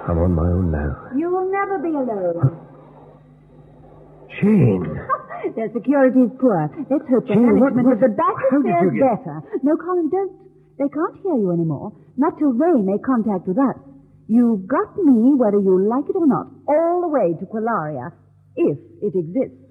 I'm on my own now. You will never be alone. Jane. Their security's poor. Let's hope the Jane, management what- of the back how did fares you get... better. No, Colin, don't. They can't hear you anymore. Not till they make contact with us. You've got me, whether you like it or not, all the way to Qualaria, if it exists.